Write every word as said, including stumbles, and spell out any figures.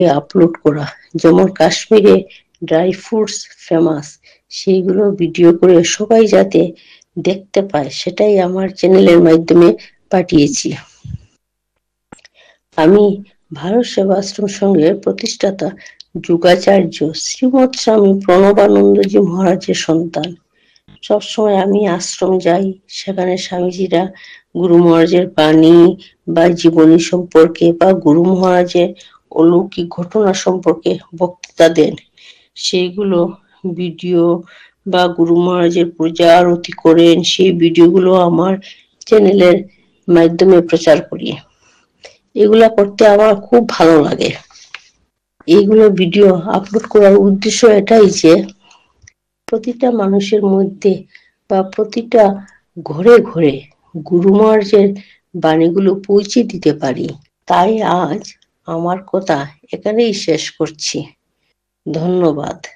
Upload করা, যেমন কাশ্মীরে ড্রাই ফ্রুটস ফেমাস, সেইগুলো ভিডিও করে সবাই যাতে দেখতে পায় সেটাই আমার চ্যানেলের মাধ্যমে পাঠিয়েছি। আমি ভারত সেবাশ্রম সংঘের প্রতিষ্ঠাতা যুগাচার্য শ্রীমৎ স্বামী প্রণবানন্দজি মহারাজের সন্তান। সবসময় আমি আশ্রম যাই, সেখানে স্বামীজিরা গুরু মহারাজের বাণী বা জীবনী সম্পর্কে বা গুরু মহারাজের অলৌকিক ঘটনা সম্পর্কে বক্তৃতা দেন। সেইগুলো ভিডিও বা গুরু মহারাজের পূজা আরতি করেন, সেই ভিডিওগুলো আমার চ্যানেলের মাধ্যমে প্রচার করি। এগুলা করতে আমার খুব ভালো লাগে। এইগুলো ভিডিও আপলোড করার উদ্দেশ্য এটাই যে প্রতিটা মানুষের মধ্যে বা প্রতিটা ঘরে ঘরে গুরু মহারাজের বাণীগুলো পৌঁছে দিতে পারি। তাই আজ আমার কথা এখানেই শেষ করছি। ধন্যবাদ।